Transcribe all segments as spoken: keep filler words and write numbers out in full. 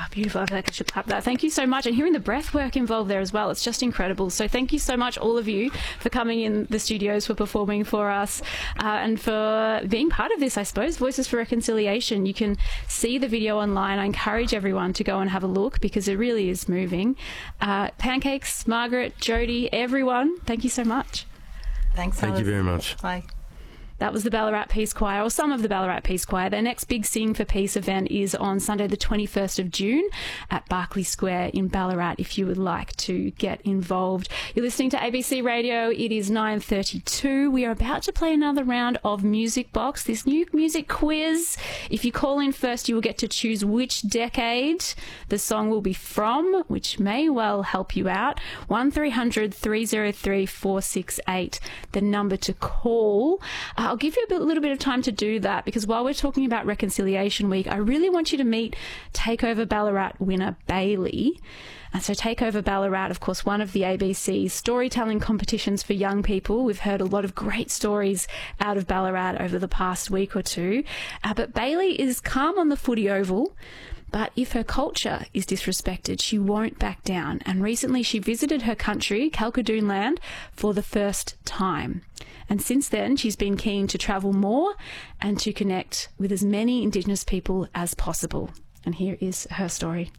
beautiful. I feel like I should clap that. Thank you so much. And hearing the breath work involved there as well, it's just incredible. So thank you so much, all of you, for coming in the studios, for performing for us, uh, and for being part of this, I suppose, Voices for Reconciliation. You can see the video online. I encourage everyone to go and have a look because it really is moving. Uh, Pancakes, Margaret, Jody, everyone, thank you so much. Thanks, Thank Alice. you very much. Bye. That was the Ballarat Peace Choir, or some of the Ballarat Peace Choir. Their next big Sing for Peace event is on Sunday the twenty-first of June at Barclay Square in Ballarat if you would like to get involved. You're listening to A B C Radio. It is nine thirty-two. We are about to play another round of Music Box, this new music quiz. If you call in first, you will get to choose which decade the song will be from, which may well help you out. one three hundred three oh three four six eight, the number to call. Uh, I'll give you a bit, little bit of time to do that because while we're talking about Reconciliation Week, I really want you to meet Takeover Ballarat winner Bailey. And so Takeover Ballarat, of course, one of the A B C's storytelling competitions for young people. We've heard a lot of great stories out of Ballarat over the past week or two. Uh, but Bailey is calm on the footy oval. But if her culture is disrespected, she won't back down. And recently she visited her country, Kalkadoon Land, for the first time. And since then, she's been keen to travel more and to connect with as many Indigenous people as possible. And here is her story.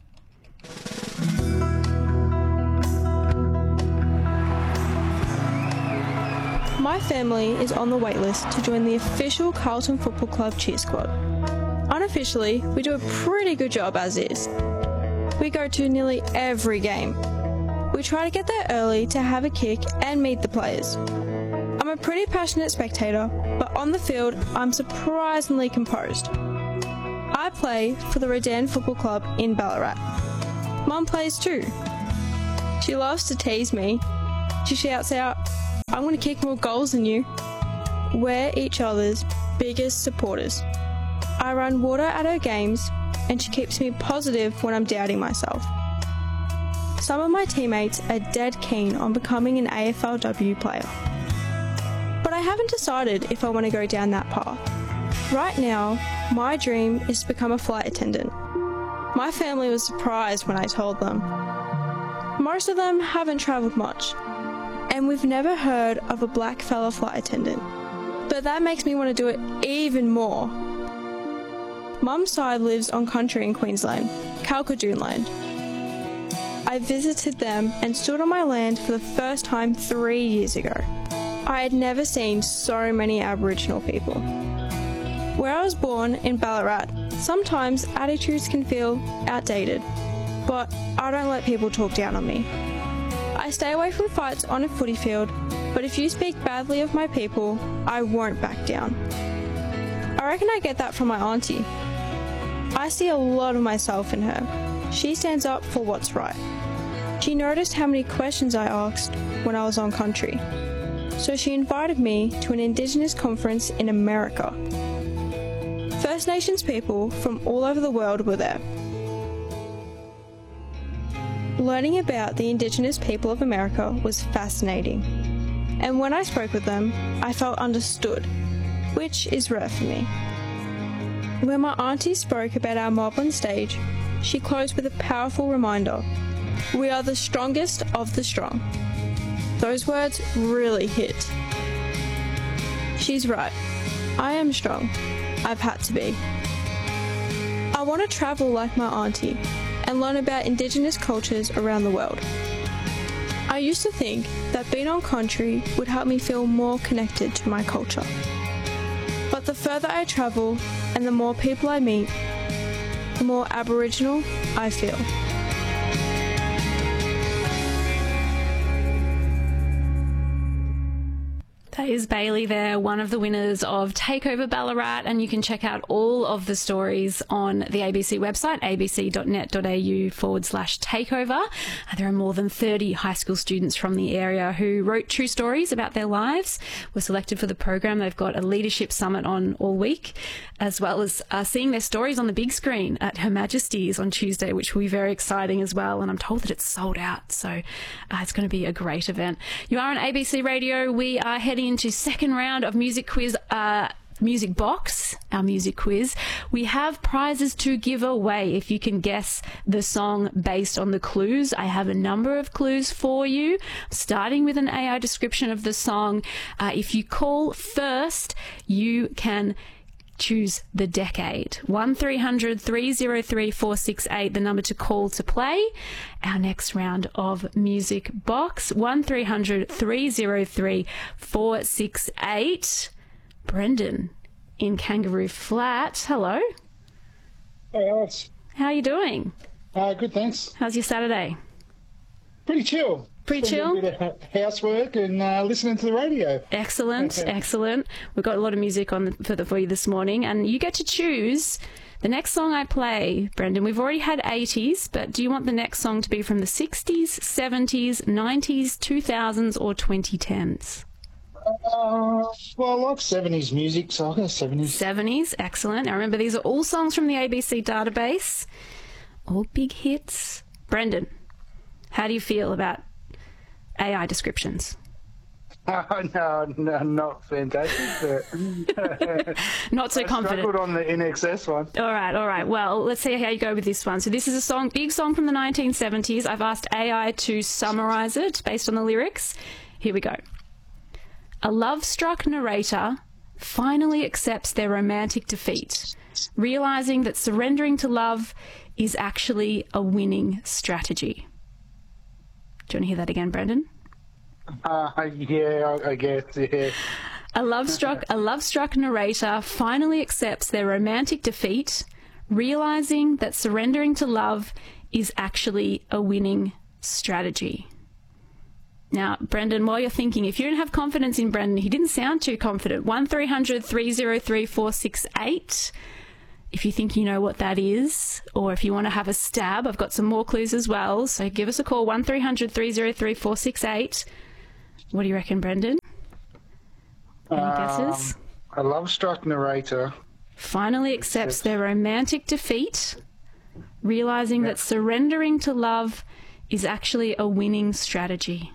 My family is on the waitlist to join the official Carlton Football Club cheer squad. Unofficially, we do a pretty good job as is. We go to nearly every game. We try to get there early to have a kick and meet the players. I'm a pretty passionate spectator, but on the field, I'm surprisingly composed. I play for the Redan Football Club in Ballarat. Mum plays too. She loves to tease me. She shouts out, "I'm going to kick more goals than you." We're each other's biggest supporters. I run water at her games, and she keeps me positive when I'm doubting myself. Some of my teammates are dead keen on becoming an A F L W player. But I haven't decided if I want to go down that path. Right now, my dream is to become a flight attendant. My family was surprised when I told them. Most of them haven't travelled much, and we've never heard of a black fella flight attendant. But that makes me want to do it even more. Mum's side lives on country in Queensland, Kalkadoon Land. I visited them and stood on my land for the first time three years ago. I had never seen so many Aboriginal people. Where I was born, in Ballarat, sometimes attitudes can feel outdated, but I don't let people talk down on me. I stay away from fights on a footy field, but if you speak badly of my people, I won't back down. I reckon I get that from my auntie. I see a lot of myself in her. She stands up for what's right. She noticed how many questions I asked when I was on country, so she invited me to an Indigenous conference in America. First Nations people from all over the world were there. Learning about the Indigenous people of America was fascinating, and when I spoke with them, I felt understood, which is rare for me. When my auntie spoke about our mob on stage, she closed with a powerful reminder: we are the strongest of the strong. Those words really hit. She's right. I am strong. I've had to be. I want to travel like my auntie and learn about Indigenous cultures around the world. I used to think that being on country would help me feel more connected to my culture. But the further I travel and the more people I meet, the more Aboriginal I feel. That is Bailey there, one of the winners of Takeover Ballarat, and you can check out all of the stories on the A B C website, abc.net.au forward slash takeover. There are more than thirty high school students from the area who wrote true stories about their lives, were selected for the program. They've got a leadership summit on all week, as well as uh, seeing their stories on the big screen at Her Majesty's on Tuesday, which will be very exciting as well. And I'm told that it's sold out, so uh, it's going to be a great event. You are on A B C Radio. We are heading into second round of Music Quiz uh, Music Box, our music quiz, we have prizes to give away if you can guess the song based on the clues. I have a number of clues for you, starting with an A I description of the song. Uh, if you call first, you can choose the decade. one three hundred three oh three four six eight, the number to call to play our next round of Music Box. one three hundred three oh three four six eight. Brendan in Kangaroo Flat. Hello. Hey, Alex. How are you doing? Uh, good, thanks. How's your Saturday? Pretty chill. Pretty Spending chill? A bit of housework and uh, listening to the radio. Excellent, Okay. excellent. We've got a lot of music on for, the, for you this morning, and you get to choose the next song I play, Brendan. We've already had eighties, but do you want the next song to be from the sixties, seventies, nineties, two thousands, or twenty tens? Uh, well, I like seventies music, so I'll go seventies. seventies, excellent. Now remember, these are all songs from the A B C database, all big hits. Brendan, how do you feel about A I descriptions? Uh, no, no, not fantastic. But Not so I confident. struggled on the N X S one. All right, all right. Well, let's see how you go with this one. So this is a song, big song from the nineteen seventies. I've asked A I to summarise it based on the lyrics. Here we go. A love-struck narrator finally accepts their romantic defeat, realising that surrendering to love is actually a winning strategy. Do you want to hear that again, Brendan? Uh, yeah, I, I guess, yeah. A love-struck, a love-struck narrator finally accepts their romantic defeat, realising that surrendering to love is actually a winning strategy. Now, Brendan, while you're thinking, if you don't have confidence in Brendan, he didn't sound too confident. one three hundred three oh three four six eight. If you think you know what that is, or if you want to have a stab, I've got some more clues as well. So give us a call, one three hundred three oh three four six eight. What do you reckon, Brendan? Any Um, guesses? A love-struck narrator. Finally accepts their romantic defeat, realising that surrendering to love is actually a winning strategy.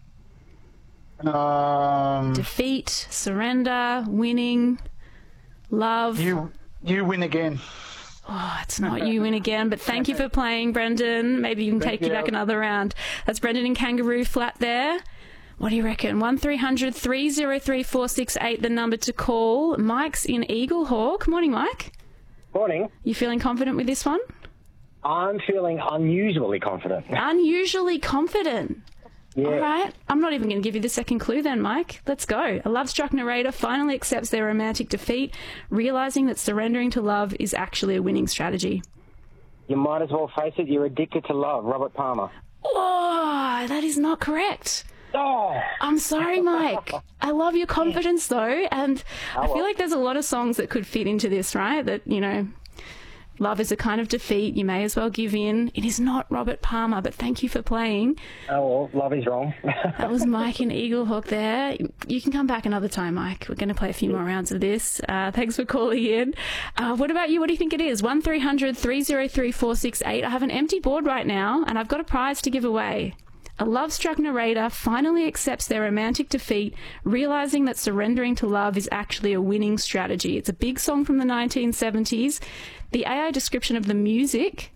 Um, Defeat, surrender, winning, love. you, you win again. Oh, it's not you win again, but thank you for playing, Brendan. Maybe you can Thank take you you. back another round. That's Brendan in Kangaroo Flat there. What do you reckon? one three hundred three oh three four six eight, the number to call. Mike's in Eaglehawk. Morning, Mike. Morning. You feeling confident with this one? I'm feeling unusually confident. Unusually confident. Yeah. All right. I'm not even going to give you the second clue then, Mike. Let's go. A love-struck narrator finally accepts their romantic defeat, realising that surrendering to love is actually a winning strategy. You might as well face it, you're addicted to love. Robert Palmer. Oh, that is not correct. Oh! I'm sorry, Mike. I love your confidence, though, and I feel well. like there's a lot of songs that could fit into this, right? That, you know, love is a kind of defeat. You may as well give in. It is not Robert Palmer, but thank you for playing. Oh, well, love is wrong. That was Mike in Eaglehawk there. You can come back another time, Mike. We're going to play a few more rounds of this. Uh, thanks for calling in. Uh, what about you? What do you think it is? one three hundred three oh three four six eight. I have an empty board right now, and I've got a prize to give away. A love-struck narrator finally accepts their romantic defeat, realising that surrendering to love is actually a winning strategy. It's a big song from the nineteen seventies. The A I description of the music: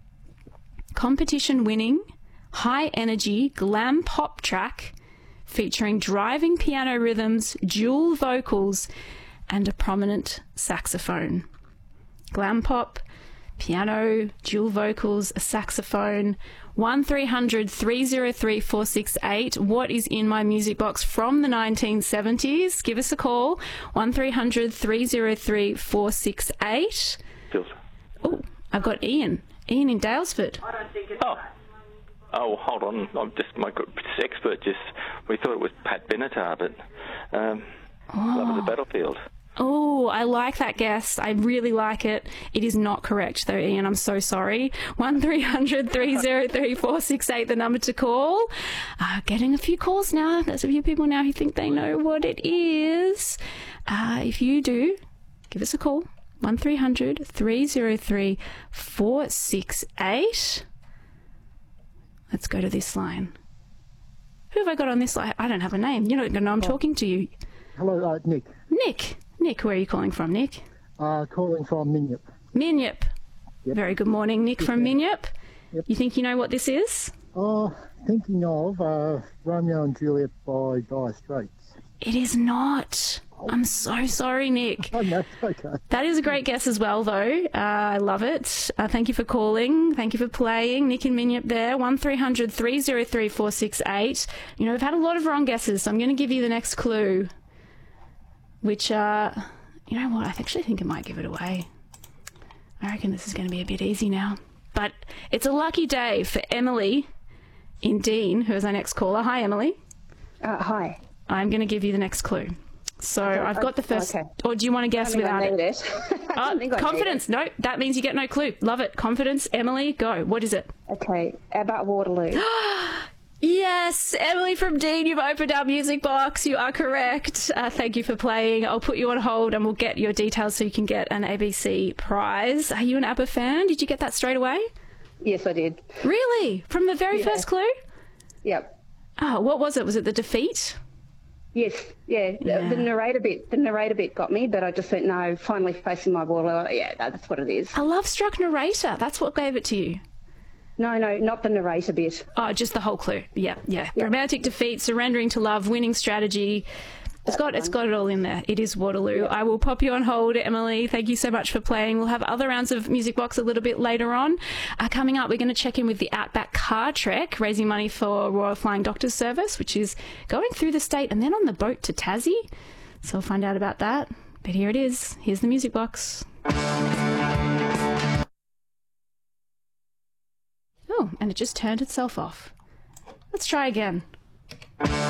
competition winning, high energy, glam pop track featuring driving piano rhythms, dual vocals, and a prominent saxophone. Glam pop, piano, dual vocals, a saxophone. one three hundred three oh three four six eight. What is in my music box from the nineteen seventies? Give us a call. one three hundred three oh three four six eight. Oh, I've got Ian. Ian in Dalesford. Oh. Oh, hold on. I'm just my expert. Just we thought it was Pat Benatar, but um, Love of the Battlefield. Oh, I like that guess. I really like it. It is not correct, though, Ian. I'm so sorry. one three hundred three oh three four six eight, the number to call. Uh, getting a few calls now. There's a few people now who think they know what it is. Uh, if you do, give us a call. one three hundred three oh three four six eight. Let's go to this line. Who have I got on this line? I don't have a name. You're not going to know I'm talking to you. Hello, uh, Nick. Nick. Nick, where are you calling from, Nick? Uh, calling from Minyip. Minyip. Yep. Very good morning, Nick from Minyip. Yep. You think you know what this is? Oh, thinking of uh, Romeo and Juliet by Dire Straits. It is not. I'm so sorry, Nick. Oh, no, okay. That is a great guess as well, though. Uh, I love it. Uh, thank you for calling. Thank you for playing. Nick and Minyip there. one three hundred three oh three four six eight. You know, we've had a lot of wrong guesses, so I'm going to give you the next clue, which, uh, you know what? I actually think it might give it away. I reckon this is going to be a bit easy now. But it's a lucky day for Emily in Dean, who is our next caller. Hi, Emily. Uh, hi. I'm going to give you the next clue. So Okay, I've got the first... okay. Or do you want to guess I think without I it? need it. I Oh, think I need confidence. No, that means you get no clue. Love it. Confidence. Emily, go. What is it? it. Okay, about Waterloo. Yes, Emily from Dean, you've opened our music box. You are correct. Uh, thank you for playing. I'll put you on hold and we'll get your details so you can get an A B C prize. Are you an ABBA fan? Did you get that straight away? Yes, I did. Really? From the very Yeah. first clue? Yep. Oh, what was it? Was it the defeat? Yes, yeah. The- Yeah. The narrator bit, the narrator bit got me, but I just went, no, finally facing my Waterloo. Yeah, that's what it is. A love-struck narrator. That's what gave it to you. No, no, not the narrator bit. Oh, just the whole clue. Yeah, yeah. Romantic defeat, surrendering to love, winning strategy. It's got it's got it all in there. It is Waterloo. I will pop you on hold, Emily. Thank you so much for playing. We'll have other rounds of Music Box a little bit later on. Uh, coming up, we're going to check in with the Outback Car Trek, raising money for Royal Flying Doctors Service, which is going through the state and then on the boat to Tassie. So we'll find out about that. But here it is. Here's the Music Box. Oh, and it just turned itself off. Let's try again.